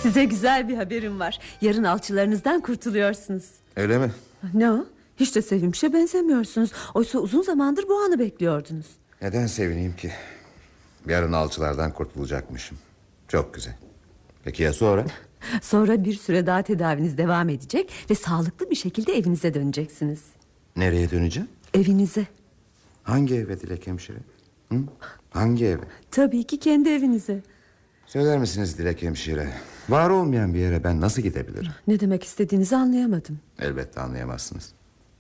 Size güzel bir haberim var. Yarın alçılarınızdan kurtuluyorsunuz. Öyle mi? Ne o? Hiç de sevinmişe benzemiyorsunuz. Oysa uzun zamandır bu anı bekliyordunuz. Neden sevineyim ki? Yarın alçılardan kurtulacakmışım. Çok güzel. Peki ya sonra? Sonra bir süre daha tedaviniz devam edecek ve sağlıklı bir şekilde evinize döneceksiniz. Nereye döneceğim? Evinize. Hangi eve Dilek hemşire? Hı? Hangi eve? Tabii ki kendi evinize. Söyler misiniz Dilek hemşire? Var olmayan bir yere ben nasıl gidebilirim? Ne demek istediğinizi anlayamadım. Elbette anlayamazsınız.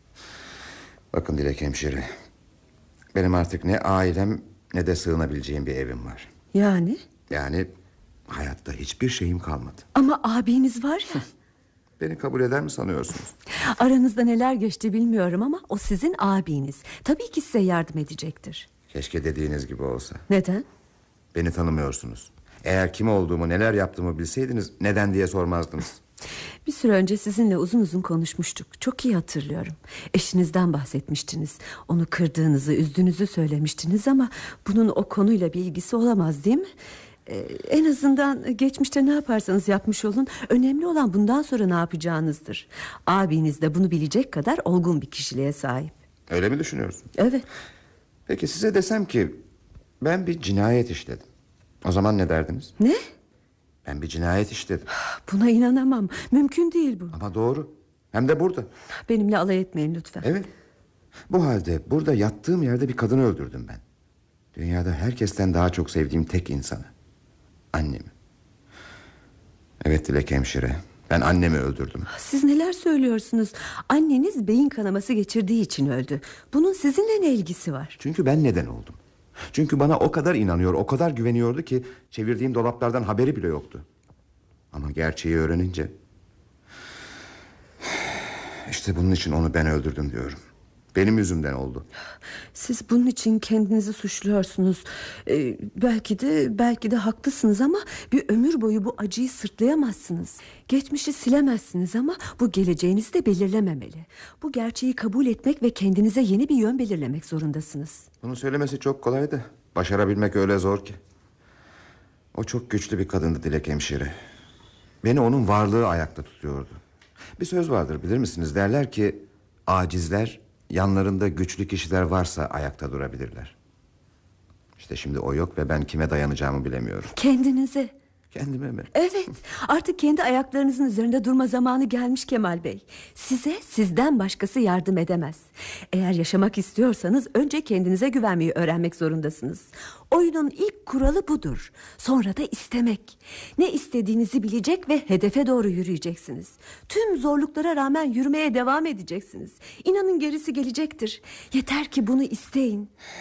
Bakın Dilek hemşire, benim artık ne ailem ne de sığınabileceğim bir evim var. Yani hayatta hiçbir şeyim kalmadı. ama abiniz var ya. Beni kabul eder mi sanıyorsunuz? Aranızda neler geçti bilmiyorum ama o sizin abiniz. Tabii ki size yardım edecektir. Keşke dediğiniz gibi olsa. Neden? Beni tanımıyorsunuz. Eğer kim olduğumu, neler yaptığımı bilseydiniz neden diye sormazdınız. Bir süre önce sizinle uzun uzun konuşmuştuk. Çok iyi hatırlıyorum. Eşinizden bahsetmiştiniz. Onu kırdığınızı, üzdüğünüzü söylemiştiniz ama bunun o konuyla bir ilgisi olamaz, değil mi? En azından geçmişte ne yaparsanız yapmış olun, önemli olan bundan sonra ne yapacağınızdır. Abiniz de bunu bilecek kadar olgun bir kişiliğe sahip. Öyle mi düşünüyorsun? Evet. Peki size desem ki ben bir cinayet işledim, o zaman ne derdiniz? Ne? Ben bir cinayet işledim. Buna inanamam. Mümkün değil bu. Ama doğru. Hem de burada. Benimle alay etmeyin lütfen. Evet. Bu halde burada yattığım yerde bir kadını öldürdüm ben. Dünyada herkesten daha çok sevdiğim tek insanı. Annemi. Evet Dilek hemşire, ben annemi öldürdüm. Siz neler söylüyorsunuz? Anneniz beyin kanaması geçirdiği için öldü. Bunun sizinle ne ilgisi var? Çünkü ben neden oldum. Çünkü bana o kadar inanıyor, o kadar güveniyordu ki çevirdiğim dolaplardan haberi bile yoktu. Ama gerçeği öğrenince, İşte bunun için onu ben öldürdüm diyorum. Benim yüzümden oldu. Siz bunun için kendinizi suçluyorsunuz. Belki de haklısınız ama bir ömür boyu bu acıyı sırtlayamazsınız. Geçmişi silemezsiniz ama bu geleceğinizi de belirlememeli. Bu gerçeği kabul etmek ve kendinize yeni bir yön belirlemek zorundasınız. Bunu söylemesi çok kolay da başarabilmek öyle zor ki. O çok güçlü bir kadındı Dilek hemşire. Beni onun varlığı ayakta tutuyordu. Bir söz vardır, bilir misiniz? Derler ki acizler yanlarında güçlü kişiler varsa ayakta durabilirler. İşte şimdi o yok ve ben kime dayanacağımı bilemiyorum. Kendinize. Kendime mi? Evet, artık kendi ayaklarınızın üzerinde durma zamanı gelmiş Kemal Bey. Size sizden başkası yardım edemez. Eğer yaşamak istiyorsanız önce kendinize güvenmeyi öğrenmek zorundasınız. Oyunun ilk kuralı budur. Sonra da istemek. Ne istediğinizi bilecek ve hedefe doğru yürüyeceksiniz. Tüm zorluklara rağmen yürümeye devam edeceksiniz. İnanın gerisi gelecektir. Yeter ki bunu isteyin.